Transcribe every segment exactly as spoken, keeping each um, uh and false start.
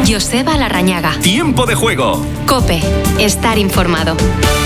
Joseba Larrañaga. Tiempo de juego. COPE. Estar informado.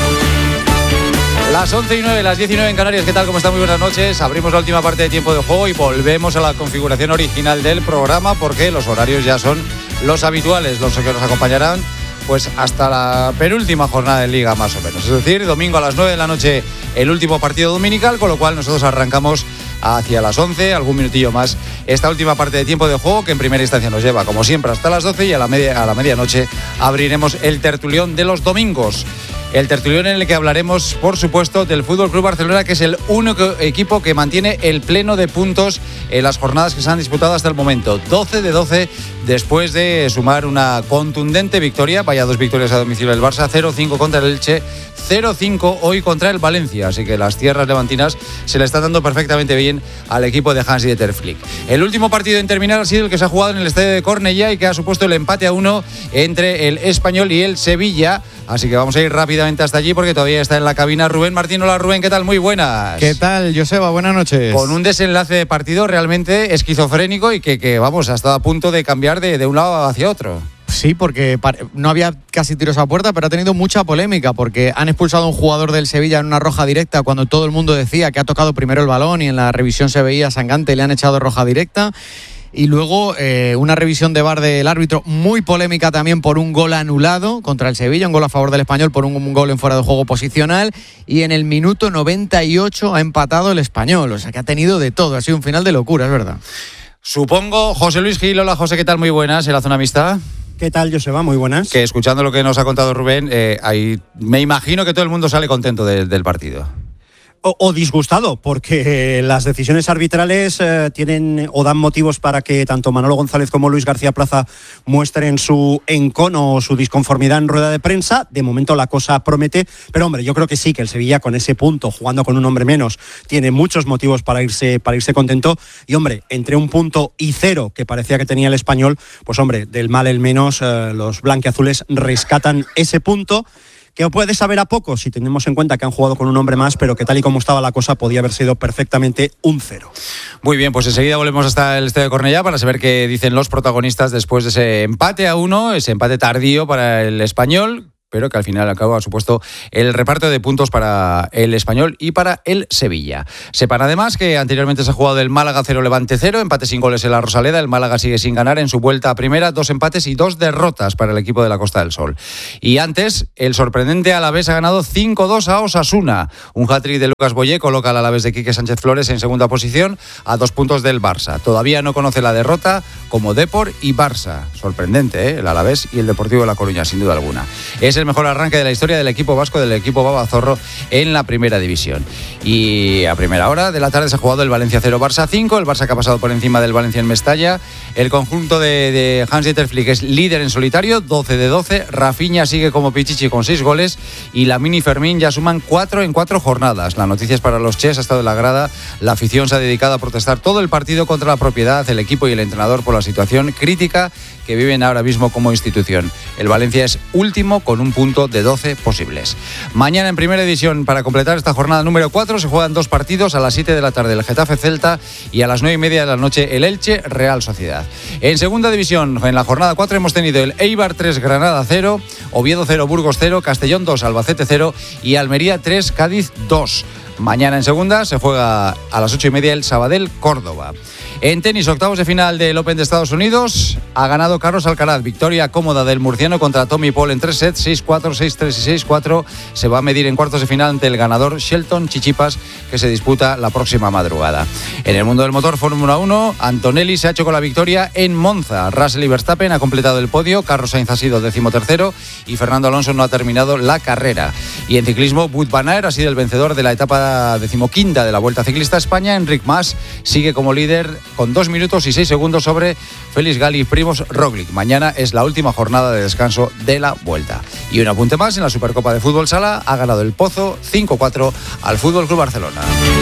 Las once y nueve, las diecinueve en Canarias. ¿Qué tal? ¿Cómo están? Muy buenas noches. Abrimos la última parte de Tiempo de Juego y volvemos a la configuración original del programa porque los horarios ya son los habituales, los que nos acompañarán pues hasta la penúltima jornada de Liga más o menos. Es decir, domingo a las nueve de la noche el último partido dominical, con lo cual nosotros arrancamos hacia las once, algún minutillo más, esta última parte de Tiempo de Juego que en primera instancia nos lleva, como siempre, hasta las doce y a la, media, a la medianoche abriremos el tertulión de los domingos. El tertulión en el que hablaremos, por supuesto, del F C Barcelona, que es el único equipo que mantiene el pleno de puntos en las jornadas que se han disputado hasta el momento. doce de doce, después de sumar una contundente victoria. Vaya dos victorias a domicilio del Barça, cero cinco contra el Elche, cero cinco hoy contra el Valencia. Así que las tierras levantinas se le están dando perfectamente bien al equipo de Hans-Dieter Flick. El último partido en terminar ha sido el que se ha jugado en el estadio de Cornellá y que ha supuesto el empate a uno entre el Español y el Sevilla. Así que vamos a ir rápidamente hasta allí porque todavía está en la cabina Rubén Martín. Hola Rubén, ¿qué tal? Muy buenas. ¿Qué tal, Joseba? Buenas noches. Con un desenlace de partido realmente esquizofrénico y que, que vamos, ha estado a punto de cambiar de, de un lado hacia otro. Sí, porque no había casi tiros a puerta, pero ha tenido mucha polémica porque han expulsado a un jugador del Sevilla en una roja directa cuando todo el mundo decía que ha tocado primero el balón y en la revisión se veía sangrante y le han echado roja directa. Y luego eh, una revisión de V A R del árbitro muy polémica también por un gol anulado contra el Sevilla, un gol a favor del Español por un, un gol en fuera de juego posicional, y en el minuto noventa y ocho ha empatado el Español, o sea que ha tenido de todo, ha sido un final de locura, es verdad. Supongo, José Luis Gil, hola José, ¿qué tal? Muy buenas, en la zona mixta. ¿Qué tal, Joseba? Muy buenas. Que escuchando lo que nos ha contado Rubén, eh, ahí, me imagino que todo el mundo sale contento de, del partido. O, o disgustado, porque las decisiones arbitrales eh, tienen o dan motivos para que tanto Manolo González como Luis García Plaza muestren su encono o su disconformidad en rueda de prensa. De momento la cosa promete, pero hombre, yo creo que sí, que el Sevilla con ese punto, jugando con un hombre menos, tiene muchos motivos para irse, para irse contento. Y hombre, entre un punto y cero que parecía que tenía el Español, pues hombre, del mal el menos, eh, los blanquiazules rescatan ese punto, que puede saber a poco si tenemos en cuenta que han jugado con un hombre más, pero que tal y como estaba la cosa podía haber sido perfectamente un cero. Muy bien, pues enseguida volvemos hasta el estadio de Cornellá para saber qué dicen los protagonistas después de ese empate a uno, ese empate tardío para el Español, pero que al final acaba ha supuesto el reparto de puntos para el Español y para el Sevilla. Sepan además que anteriormente se ha jugado el Málaga cero Levante cero, empate sin goles en la Rosaleda. El Málaga sigue sin ganar en su vuelta a primera, dos empates y dos derrotas para el equipo de la Costa del Sol. Y antes, el sorprendente Alavés ha ganado cinco dos a Osasuna. Un hat-trick de Lucas Boyé coloca al Alavés de Quique Sánchez Flores en segunda posición a dos puntos del Barça. Todavía no conoce la derrota como Depor y Barça. Sorprendente, ¿eh? El Alavés y el Deportivo de La Coruña, sin duda alguna. Es el mejor arranque de la historia del equipo vasco, del equipo babazorro en la primera división. Y a primera hora de la tarde se ha jugado el Valencia cero Barça cinco, el Barça que ha pasado por encima del Valencia en Mestalla. El conjunto de, de Hans-Dieter Flick es líder en solitario, doce de doce. Rafinha sigue como Pichichi con seis goles y Lamine y Fermín ya suman cuatro en cuatro jornadas. La noticia es para los Ches, ha estado en la grada. La afición se ha dedicado a protestar todo el partido contra la propiedad, el equipo y el entrenador por la situación crítica que viven ahora mismo como institución. El Valencia es último con un punto de doce posibles. Mañana en primera división, para completar esta jornada número cuatro, se juegan dos partidos. A las siete de la tarde el Getafe Celta y a las nueve y media de la noche el Elche Real Sociedad. En segunda división, en la jornada cuatro hemos tenido el Eibar tres Granada cero, Oviedo cero Burgos cero, Castellón dos Albacete cero y Almería tres Cádiz dos. Mañana en segunda se juega a las ocho y media el Sabadell Córdoba. En tenis, octavos de final del Open de Estados Unidos, ha ganado Carlos Alcaraz. Victoria cómoda del murciano contra Tommy Paul en tres sets, seis cuatro, seis tres y seis cuatro. Se va a medir en cuartos de final ante el ganador Shelton Chichipas, que se disputa la próxima madrugada. En el mundo del motor Fórmula uno, Antonelli se ha hecho con la victoria en Monza. Russell y Verstappen ha completado el podio, Carlos Sainz ha sido decimotercero y Fernando Alonso no ha terminado la carrera. Y en ciclismo, Wout van Aert ha sido el vencedor de la etapa decimoquinta de la Vuelta Ciclista a España. Enric Mas sigue como líder con dos minutos y seis segundos sobre Félix Gali y Primož Roglic. Mañana es la última jornada de descanso de la Vuelta. Y un apunte más, en la Supercopa de Fútbol Sala ha ganado el Pozo cinco cuatro al F C Barcelona.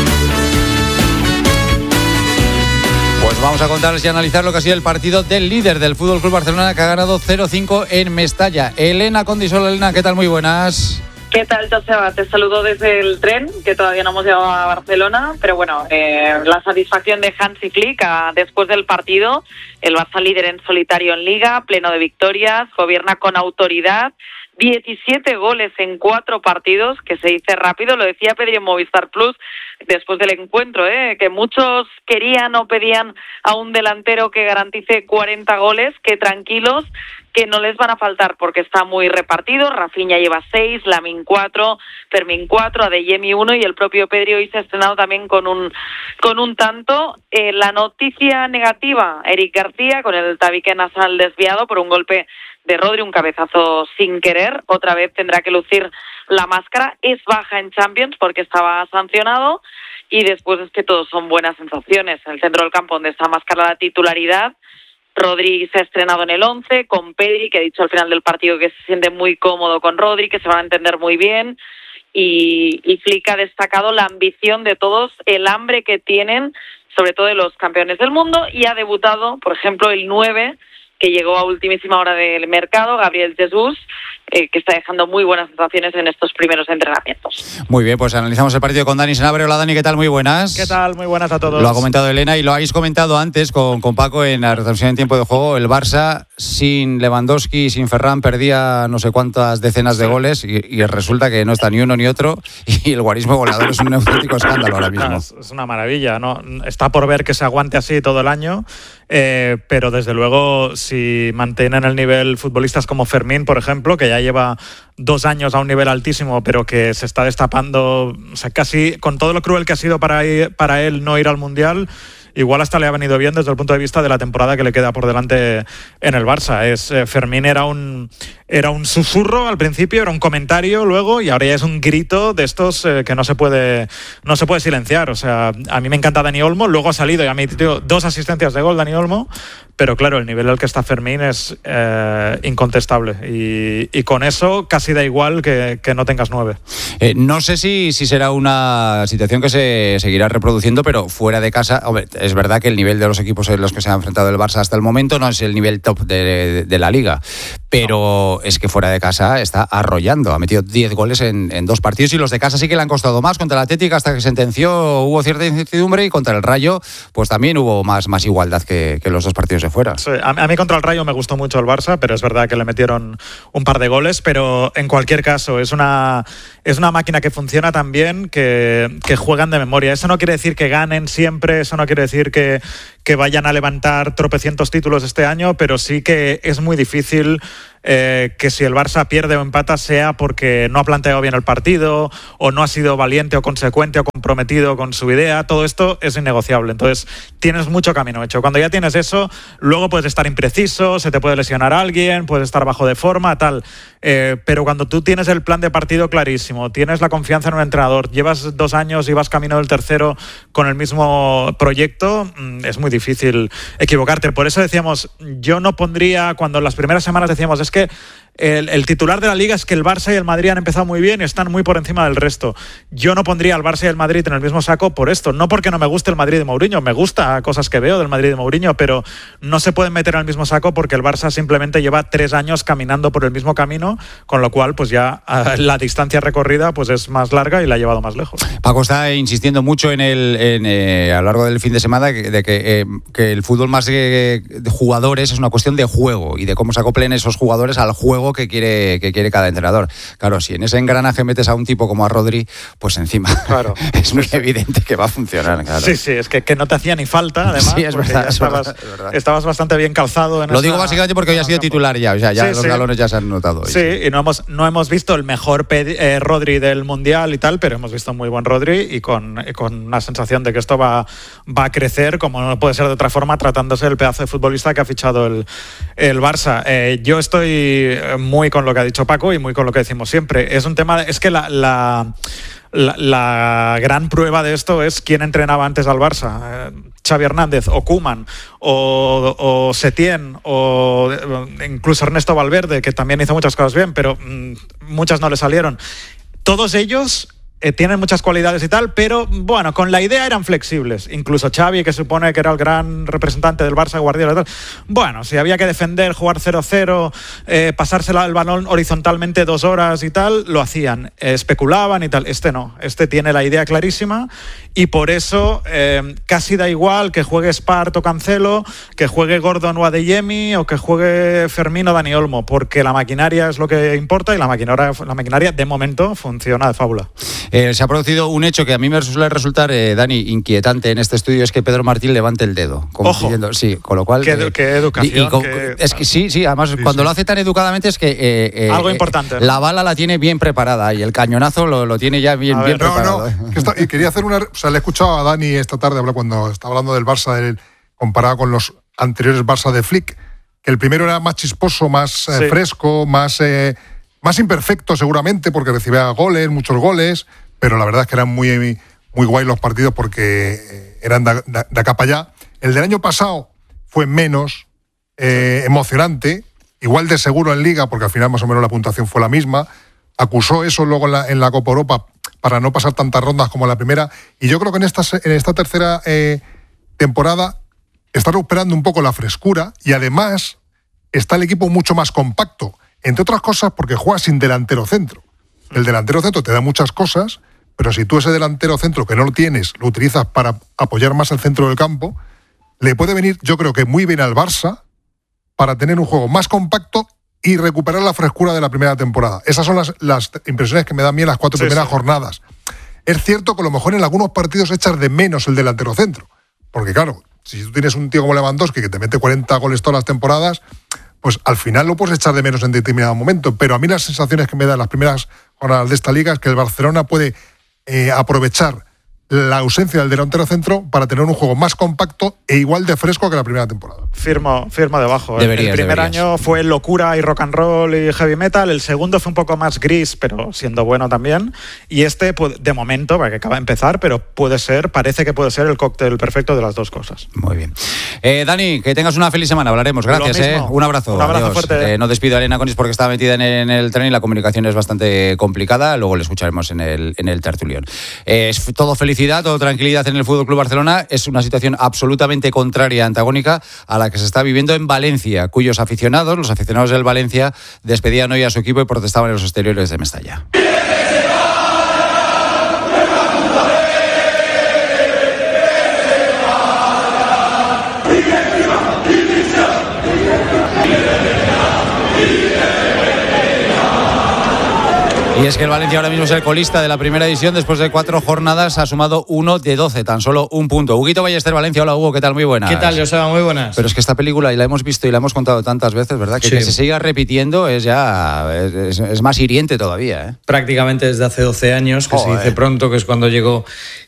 Pues vamos a contarles y analizar lo que ha sido el partido del líder del F C Barcelona, que ha ganado cero cinco en Mestalla. Elena Condisol. Elena, ¿qué tal? Muy buenas. ¿Qué tal, Joseba? Te saludo desde el tren, que todavía no hemos llegado a Barcelona, pero bueno, eh, la satisfacción de Hansi Flick a, después del partido, el Barça líder en solitario en Liga, pleno de victorias, gobierna con autoridad, diecisiete goles en cuatro partidos, que se dice rápido, lo decía Pedri en Movistar Plus después del encuentro, ¿eh? que muchos querían o pedían a un delantero que garantice cuarenta goles, que tranquilos, que no les van a faltar porque está muy repartido. Rafinha lleva seis, Lamine cuatro, Fermín cuatro, Adeyemi uno y el propio Pedri hoy se ha estrenado también con un con un tanto. Eh, la noticia negativa, Eric García con el tabique nasal desviado por un golpe de Rodri, un cabezazo sin querer. Otra vez tendrá que lucir la máscara. Es baja en Champions porque estaba sancionado. Y después es que todos son buenas sensaciones. En el centro del campo, donde está más clara la titularidad, Rodri se ha estrenado en el once, con Pedri, que ha dicho al final del partido que se siente muy cómodo con Rodri, que se van a entender muy bien. Y, y Flick ha destacado la ambición de todos, el hambre que tienen, sobre todo de los campeones del mundo, y ha debutado, por ejemplo, el nueve, que llegó a ultimísima hora del mercado, Gabriel Jesús, eh, que está dejando muy buenas sensaciones en estos primeros entrenamientos. Muy bien, pues analizamos el partido con Dani Sanabria. Hola Dani, ¿qué tal? Muy buenas. ¿Qué tal? Muy buenas a todos. Lo ha comentado Elena y lo habéis comentado antes con, con Paco en la retransmisión en tiempo de juego. El Barça sin Lewandowski y sin Ferran perdía no sé cuántas decenas de goles y, y resulta que no está ni uno ni otro y el guarismo goleador es un auténtico escándalo ahora mismo. Es, es una maravilla, ¿no? Está por ver que se aguante así todo el año, eh, pero desde luego si mantienen el nivel futbolistas como Fermín, por ejemplo, que ya lleva dos años a un nivel altísimo, pero que se está destapando, o sea, casi con todo lo cruel que ha sido para, ir, para él no ir al Mundial, igual hasta le ha venido bien desde el punto de vista de la temporada que le queda por delante en el Barça. Es, eh, Fermín era un, era un susurro al principio, era un comentario luego, y ahora ya es un grito de estos eh, que no se puede no se puede silenciar. O sea, a mí me encanta Dani Olmo, luego ha salido y ha metido dos asistencias de gol Dani Olmo, pero claro, el nivel al que está Fermín es eh, incontestable y, y con eso casi da igual que, que no tengas nueve. Eh, no sé si, si será una situación que se seguirá reproduciendo, pero fuera de casa, hombre, es verdad que el nivel de los equipos en los que se ha enfrentado el Barça hasta el momento no es el nivel top de, de, de la Liga, pero no. Es que fuera de casa está arrollando, ha metido diez goles en, en dos partidos y los de casa sí que le han costado más. Contra el Atlético hasta que sentenció hubo cierta incertidumbre y contra el Rayo pues también hubo más, más igualdad que, que los dos partidos de fuera. Sí, a, a mí contra el Rayo me gustó mucho el Barça, pero es verdad que le metieron un par de goles, pero en cualquier caso es una, es una máquina que funciona tan bien que, que juegan de memoria. Eso no quiere decir que ganen siempre, eso no quiere decir que, que vayan a levantar tropecientos títulos este año, pero sí que es muy difícil Eh, que si el Barça pierde o empata sea porque no ha planteado bien el partido o no ha sido valiente o consecuente o comprometido con su idea. Todo esto es innegociable, entonces tienes mucho camino hecho. Cuando ya tienes eso, luego puedes estar impreciso, se te puede lesionar a alguien, puedes estar bajo de forma, tal, eh, pero cuando tú tienes el plan de partido clarísimo, tienes la confianza en un entrenador, llevas dos años y vas camino del tercero con el mismo proyecto, es muy difícil equivocarte. Por eso decíamos, yo no pondría, cuando en las primeras semanas decíamos, es que que el, el titular de la Liga es que el Barça y el Madrid han empezado muy bien y están muy por encima del resto. Yo no pondría al Barça y el Madrid en el mismo saco por esto, no porque no me guste el Madrid de Mourinho, me gusta cosas que veo del Madrid de Mourinho, pero no se pueden meter en el mismo saco porque el Barça simplemente lleva tres años caminando por el mismo camino, con lo cual pues ya la distancia recorrida pues es más larga y la ha llevado más lejos. Paco está insistiendo mucho en el en, eh, a lo largo del fin de semana de que, de que, eh, que el fútbol más que de jugadores es una cuestión de juego y de cómo se acoplen esos jugadores al juego que quiere que quiere cada entrenador. Claro, si en ese engranaje metes a un tipo como a Rodri, pues encima claro. es muy evidente que va a funcionar. Claro. Sí, sí, es que, que no te hacía ni falta, además. Sí, es verdad, estabas, es verdad, es verdad. estabas bastante bien calzado. En Lo esa, digo básicamente porque hoy ha sido titular ya, o sea, ya sí, los sí. galones ya se han notado hoy. Sí, sí, y no hemos, no hemos visto el mejor pedi- eh, Rodri del Mundial y tal, pero hemos visto un muy buen Rodri y con, y con una sensación de que esto va, va a crecer, como no puede ser de otra forma, tratándose del pedazo de futbolista que ha fichado el, el Barça. Eh, yo estoy muy con lo que ha dicho Paco y muy con lo que decimos siempre. Es un tema, es que la, la, la, la gran prueba de esto es quién entrenaba antes al Barça. Eh, Xavi Hernández o Koeman o, o Setién o incluso Ernesto Valverde, que también hizo muchas cosas bien, pero mmm, muchas no le salieron. Todos ellos Eh, tienen muchas cualidades y tal, pero bueno, con la idea eran flexibles. Incluso Xavi, que supone que era el gran representante del Barça, Guardiola y tal. Bueno, si había que defender, jugar cero cero, eh, pasársela el balón horizontalmente dos horas y tal, lo hacían. Eh, especulaban y tal. Este no. Este tiene la idea clarísima y por eso eh, casi da igual que juegue Espart o Cancelo, que juegue Gordon o Adeyemi o que juegue Fermín o Dani Olmo, porque la maquinaria es lo que importa y la maquinaria, la maquinaria de momento funciona de fábula. Eh, se ha producido un hecho que a mí me suele resultar, eh, Dani, inquietante en este estudio, es que Pedro Martín levante el dedo. Ojo. Diciendo, sí, con lo cual... Qué, eh, qué educación. Y, y con, qué... Es que sí, sí, además sí, cuando sí. lo hace tan educadamente es que... Eh, eh, Algo importante. Eh, la bala la tiene bien preparada y el cañonazo lo, lo tiene ya bien, bien no, preparado. No, que está, y quería hacer una... O sea, le he escuchado a Dani esta tarde hablar cuando estaba hablando del Barça, del, comparado con los anteriores Barça de Flick, que el primero era más chisposo, más eh, sí. fresco, más, eh, más imperfecto seguramente, porque recibía goles, muchos goles... pero la verdad es que eran muy, muy guay los partidos porque eran de, de, de acá para allá. El del año pasado fue menos eh, emocionante, igual de seguro en Liga, porque al final más o menos la puntuación fue la misma. Acusó eso luego en la, en la Copa Europa para no pasar tantas rondas como la primera. Y yo creo que en esta, en esta tercera eh, temporada está recuperando un poco la frescura y además está el equipo mucho más compacto, entre otras cosas porque juega sin delantero centro. El delantero centro te da muchas cosas, pero si tú ese delantero centro que no lo tienes, lo utilizas para apoyar más el centro del campo, le puede venir, yo creo que muy bien al Barça para tener un juego más compacto y recuperar la frescura de la primera temporada. Esas son las, las impresiones que me dan bien las cuatro sí, primeras sí. jornadas. Es cierto que a lo mejor en algunos partidos echas de menos el delantero centro, porque claro, si tú tienes un tío como Lewandowski que te mete cuarenta goles todas las temporadas, pues al final lo puedes echar de menos en determinado momento. Pero a mí las sensaciones que me dan las primeras jornadas de esta liga es que el Barcelona puede eh, aprovechar la ausencia del delantero centro para tener un juego más compacto e igual de fresco que la primera temporada. Firmo, firmo debajo. Deberías, el primer deberías. año fue locura y rock and roll y heavy metal. El segundo fue un poco más gris, pero siendo bueno también. Y este, de momento, porque acaba de empezar, pero puede ser, parece que puede ser el cóctel perfecto de las dos cosas. Muy bien. Eh, Dani, que tengas una feliz semana. Hablaremos. Gracias. Eh. Un abrazo. Un abrazo Adiós. fuerte. Eh, no despido a Elena Conis porque está metida en el, en el tren y la comunicación es bastante complicada. Luego le escucharemos en el, en el tertulión. Eh, es todo felicidad, todo tranquilidad en el F C Barcelona. Es una situación absolutamente contraria, antagónica a la que se está viviendo en Valencia, cuyos aficionados, los aficionados del Valencia, despedían hoy a su equipo y protestaban en los exteriores de Mestalla. Y es que el Valencia ahora mismo es el colista de la primera división. Después de cuatro jornadas ha sumado uno de doce, tan solo un punto. Huguito Ballester, Valencia. Hola, Hugo, ¿qué tal? Muy buenas. ¿Qué tal, Joseba? Muy buenas. Pero es que esta película, y la hemos visto y la hemos contado tantas veces, ¿verdad? Que, sí. que se siga repitiendo es ya es, es más hiriente todavía, ¿eh? Prácticamente desde hace doce años, que oh, se dice eh. pronto, que es cuando llegó